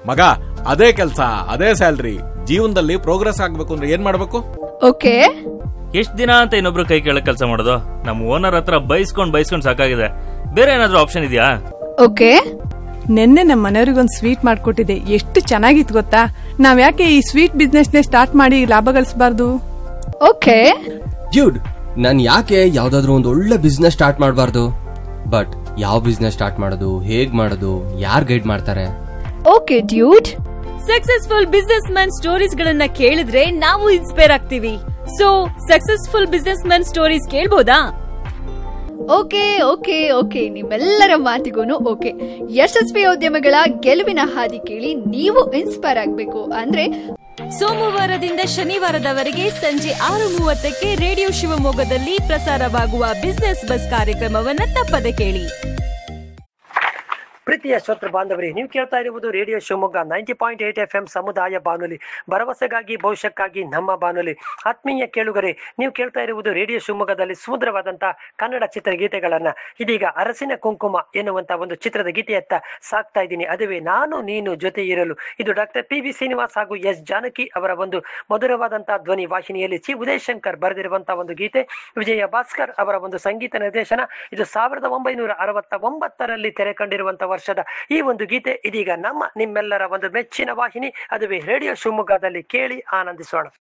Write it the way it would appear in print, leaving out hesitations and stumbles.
ಮಗ, ಅದೇ ಕೆಲಸ, ಅದೇ ಸ್ಯಾಲ್ರಿ, ಜೀವನದಲ್ಲಿ ಪ್ರೋಗ್ರೆಸ್ ಆಗ್ಬೇಕು ಅಂದ್ರೆ ಏನ್ ಮಾಡ್ಬೇಕು? ಓಕೆ, ಎಷ್ಟ್ ದಿನ ಅಂತ ಇನ್ನೊಬ್ರು ಕೈ ಕೆಳಗ್ ಕೆಲಸ ಮಾಡೋದು? ನಮ್ ಓನರ್ ಹತ್ರ ಬೈಸ್ಕೊಂಡ್ ಸಾಕಾಗಿದೆ. ಬೇರೆ ಏನಾದ್ರೂ ಆಪ್ಷನ್ ಇದೆಯಾ? ಓಕೆ. ನಿನ್ನೆ ನಮ್ಮ ಮನೆಯವ್ರಿಗೊಂದು ಸ್ವೀಟ್ ಮಾಡ್ಕೊಟ್ಟಿದೆ, ಎಷ್ಟು ಚೆನ್ನಾಗಿತ್ತು ಗೊತ್ತಾ? ನಾವ್ ಯಾಕೆ ಈ ಸ್ವೀಟ್ ಬಿಸ್ನೆಸ್ನೇ ಸ್ಟಾರ್ಟ್ ಮಾಡಿ ಲಾಭ ಗಳಿಸಬಾರ್ದು? ಓಕೆ ಡ್ಯೂಡ್, ನಾನ್ ಯಾಕೆ ಯಾವ್ದಾದ್ರು ಒಂದು ಒಳ್ಳೆ ಬಿಸ್ನೆಸ್ ಸ್ಟಾರ್ಟ್ ಮಾಡಬಾರ್ದು? ಬಟ್ ಯಾವ ಬಿಸ್ನೆಸ್ ಸ್ಟಾರ್ಟ್ ಮಾಡೋದು, ಹೇಗ್ ಮಾಡೋದು, ಯಾರ್ ಗೈಡ್ ಮಾಡ್ತಾರೆ? Okay dude, successful business man stories ಗಳನ್ನ ಕೇಳಿದ್ರೆ ನಾವು ಇನ್ಸ್ಪೈರ್ ಆಗ್ತೀವಿ. So successful business man stories ಕೇಳ್ಬೋದಾ? Okay okay okay, ನಿಮ್ಮೆಲ್ಲರ ಮಾತಿಗೂ ಓಕೆ. ಯಶಸ್ವಿ ಉದ್ಯಮಗಳ ಗೆಲುವಿನ ಹಾದಿ ಕೇಳಿ ನೀವು ಇನ್ಸ್ಪೈರ್ ಆಗ್ಬೇಕು ಅಂದ್ರೆ ಸೋಮವಾರದಿಂದ ಶನಿವಾರದವರೆಗೆ ಸಂಜೆ 6:30ಕ್ಕೆ ರೇಡಿಯೋ ಶಿವಮೊಗ್ಗದಲ್ಲಿ ಪ್ರಸಾರವಾಗುವ ಬಿಸ್ನೆಸ್ ಬಸ್ ಕಾರ್ಯಕ್ರಮವನ್ನ ತಪ್ಪದೆ ಕೇಳಿ. ಪ್ರೀತಿಯ ಶ್ರೋತೃ ಬಾಂಧವರೇ, ನೀವು ಕೇಳ್ತಾ ಇರುವುದು ರೇಡಿಯೋ ಶಿವಮೊಗ್ಗ 90.8 FM ಸಮುದಾಯ ಬಾನುಲಿ, ಭರವಸೆಗಾಗಿ ಭವಿಷ್ಯಕ್ಕಾಗಿ ನಮ್ಮ ಬಾನುಲಿ. ಆತ್ಮೀಯ ಕೇಳುಗರೆ, ನೀವು ಕೇಳ್ತಾ ಇರುವುದು ರೇಡಿಯೋ ಶಿವಮೊಗ್ಗದಲ್ಲಿ ಸುಮಧುರವಾದಂತಹ ಕನ್ನಡ ಚಿತ್ರಗೀತೆಗಳನ್ನ. ಇದೀಗ ಅರಸಿನ ಕುಂಕುಮ ಎನ್ನುವಂತ ಒಂದು ಚಿತ್ರದ ಗೀತೆಯತ್ತ ಸಾಕ್ತಾ ಇದ್ದೀನಿ. ಅದುವೇ ನಾನು ನೀನು ಜೊತೆ ಇರಲು. ಇದು ಡಾಕ್ಟರ್ PV ಶ್ರೀನಿವಾಸ್ ಹಾಗೂ ಎಸ್ ಜಾನಕಿ ಅವರ ಒಂದು ಮಧುರವಾದಂತಹ ಧ್ವನಿ ವಾಹಿನಿಯಲ್ಲಿ ಚಿ ಉದಯ್ ಶಂಕರ್ ಬರೆದಿರುವಂತಹ ಒಂದು ಗೀತೆ. ವಿಜಯ ಭಾಸ್ಕರ್ ಅವರ ಒಂದು ಸಂಗೀತ ನಿರ್ದೇಶನ. ಇದು 1969ರಲ್ಲಿ ತೆರೆ ಕಂಡಿರುವಂತಹ ವರ್ಷದ ಈ ಒಂದು ಗೀತೆ ಇದೀಗ ನಿಮ್ಮೆಲ್ಲರ ಒಂದು ಮೆಚ್ಚಿನ ವಾಹಿನಿ, ಅದುವೇ ರೇಡಿಯೋ ಶಿವಮೊಗ್ಗದಲ್ಲಿ ಕೇಳಿ ಆನಂದಿಸೋಣ.